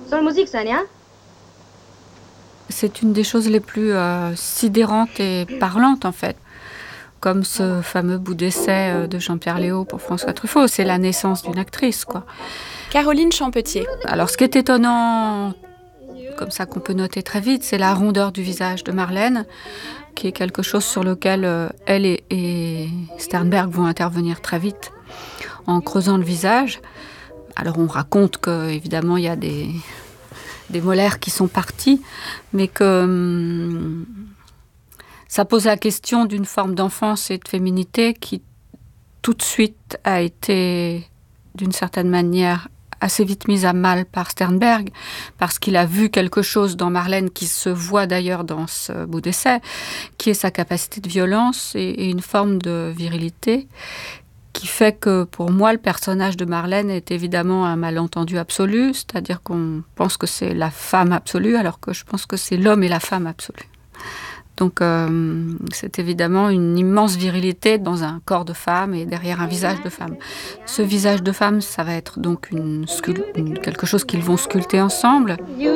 Soll Musik sein, ja? C'est une des choses les plus sidérantes et parlantes, en fait. Comme ce fameux bout d'essai de Jean-Pierre Léaud pour François Truffaut. C'est la naissance d'une actrice, quoi. Caroline Champetier. Alors, ce qui est étonnant, comme ça qu'on peut noter très vite, c'est la rondeur du visage de Marlène, qui est quelque chose sur lequel elle et Sternberg vont intervenir très vite en creusant le visage. Alors, on raconte qu'évidemment, il y a des molaires qui sont partis, mais que ça pose la question d'une forme d'enfance et de féminité qui, tout de suite, a été, d'une certaine manière, assez vite mise à mal par Sternberg, parce qu'il a vu quelque chose dans Marlène qui se voit d'ailleurs dans ce bout d'essai, qui est sa capacité de violence et une forme de virilité, qui fait que, pour moi, le personnage de Marlène est évidemment un malentendu absolu, c'est-à-dire qu'on pense que c'est la femme absolue, alors que je pense que c'est l'homme et la femme absolue. Donc, c'est évidemment une immense virilité dans un corps de femme et derrière un visage de femme. Ce visage de femme, ça va être donc quelque chose qu'ils vont sculpter ensemble.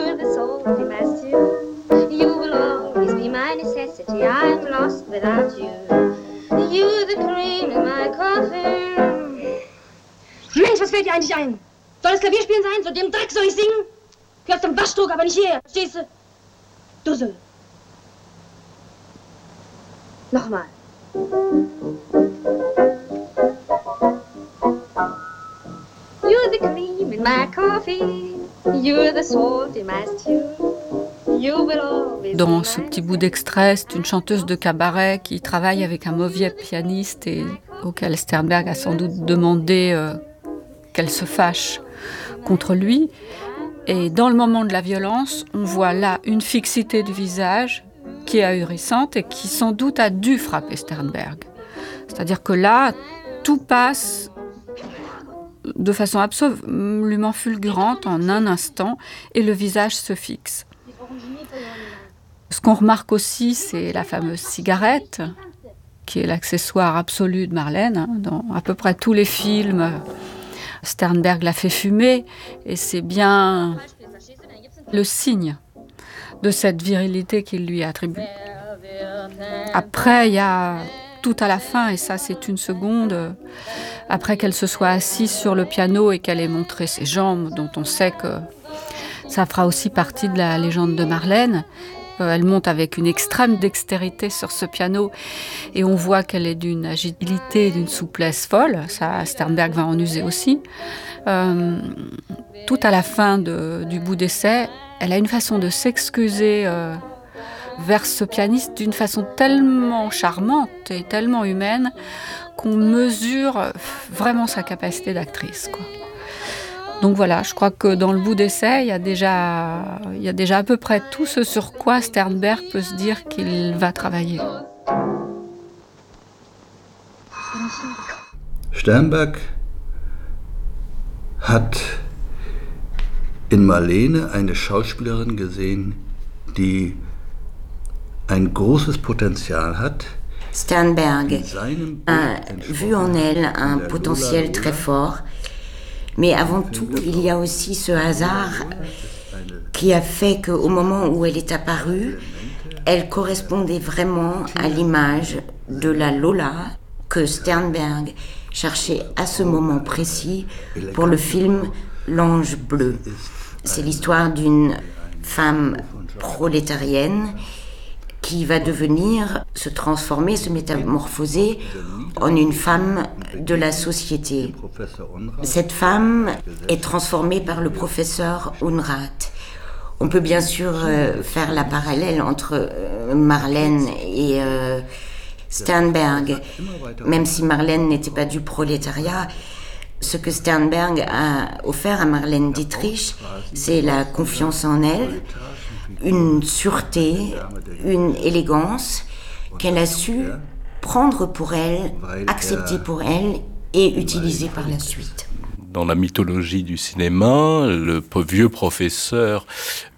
Mensch, was fällt dir eigentlich ein? Soll das Klavierspielen sein? So dem Dreck soll ich singen? Gehört zum Waschdruck, aber nicht hierher. Verstehst du? Dussel. Nochmal. You're the cream in my coffee. You're the salt in my stew. You will always Dans ce petit bout d'extrait, c'est une chanteuse de cabaret qui travaille avec un mauvais pianiste et auquel Sternberg a sans doute demandé qu'elle se fâche contre lui. Et dans le moment de la violence, on voit là une fixité du visage qui est ahurissante et qui sans doute a dû frapper Sternberg. C'est-à-dire que là, tout passe de façon absolument fulgurante en un instant et le visage se fixe. Ce qu'on remarque aussi, c'est la fameuse cigarette, qui est l'accessoire absolu de Marlène. Dans à peu près tous les films, Sternberg l'a fait fumer, et c'est bien le signe de cette virilité qu'il lui attribue. Après, il y a tout à la fin, et ça c'est une seconde, après qu'elle se soit assise sur le piano et qu'elle ait montré ses jambes, dont on sait que ça fera aussi partie de la légende de Marlène. Elle monte avec une extrême dextérité sur ce piano et on voit qu'elle est d'une agilité, d'une souplesse folle. Ça, Sternberg va en user aussi. Tout à la fin du bout d'essai, elle a une façon de s'excuser vers ce pianiste d'une façon tellement charmante et tellement humaine qu'on mesure vraiment sa capacité d'actrice, quoi. Donc voilà, je crois que dans le bout d'essai, il y a déjà à peu près tout ce sur quoi Sternberg peut se dire qu'il va travailler. Sternberg hat in Marlene eine Schauspielerin gesehen, die ein großes Potenzial hat. Sternberg a vu en elle un potentiel très fort. Mais avant tout, il y a aussi ce hasard qui a fait qu'au moment où elle est apparue, elle correspondait vraiment à l'image de la Lola que Sternberg cherchait à ce moment précis pour le film L'Ange bleu. C'est l'histoire d'une femme prolétarienne qui va se transformer, se métamorphoser en une femme de la société. Cette femme est transformée par le professeur Unrath. On peut bien sûr faire la parallèle entre Marlène et Sternberg, même si Marlène n'était pas du prolétariat. Ce que Sternberg a offert à Marlène Dietrich, c'est la confiance en elle, une sûreté, une élégance qu'elle a su prendre pour elle, accepter pour elle et utiliser par la suite. Dans la mythologie du cinéma, le vieux professeur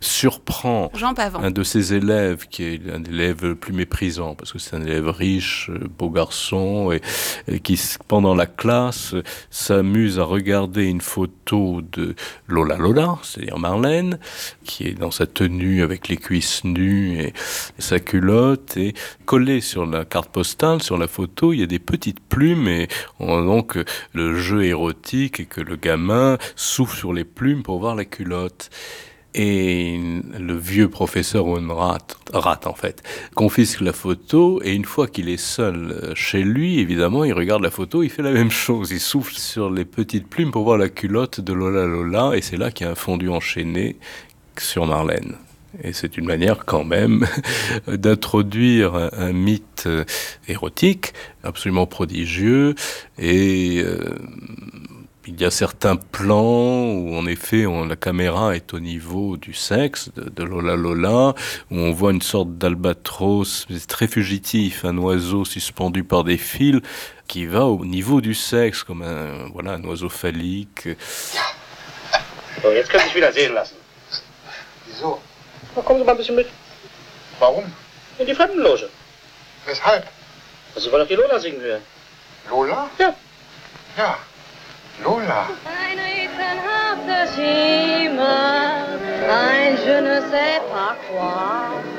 surprend Jean Pavant. un de ses élèves, qui est un élève le plus méprisant, parce que c'est un élève riche, beau garçon, et qui, pendant la classe, s'amuse à regarder une photo de Lola Lola, c'est-à-dire Marlène, qui est dans sa tenue avec les cuisses nues et sa culotte, et collé sur la carte postale, sur la photo, il y a des petites plumes, et on a donc le jeu érotique, et que le gamin souffle sur les plumes pour voir la culotte. Et le vieux professeur Unrat, en fait, confisque la photo, et une fois qu'il est seul chez lui, évidemment, il regarde la photo, il fait la même chose. Il souffle sur les petites plumes pour voir la culotte de Lola Lola, et c'est là qu'il y a un fondu enchaîné sur Marlène. Et c'est une manière quand même d'introduire un mythe érotique absolument prodigieux, et il y a certains plans où, en effet, la caméra est au niveau du sexe de Lola Lola, où on voit une sorte d'albatros très fugitif, un oiseau suspendu par des fils, qui va au niveau du sexe, comme un oiseau phallique. So, jetzt können Sie sich wieder sehen lassen. Wieso? Na, kommen Sie mal ein bisschen mit. Warum? In die Fremdenloge. Weshalb? Sie wollen doch die Lola singen hören. Lola? Ja. Ja. Lola. Ein rätselhafter Schimmer, ein je ne sais pas quoi.